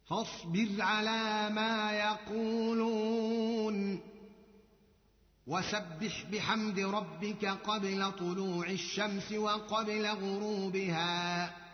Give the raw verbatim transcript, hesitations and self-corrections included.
فاصبر على ما يقولون وسبح بحمد ربك قبل طلوع الشمس وقبل غروبها